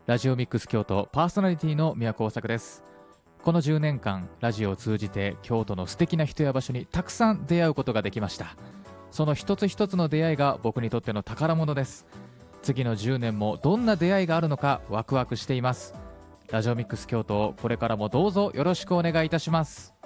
ラジオミックス京都パーソナリティの宮古大作です。この10年間ラジオを通じて京都の素敵な人や場所にたくさん出会うことができました。その一つ一つの出会いが僕にとっての宝物です。次の10年もどんな出会いがあるのかワクワクしています。ラジオミックス京都をこれからもどうぞよろしくお願いいたします。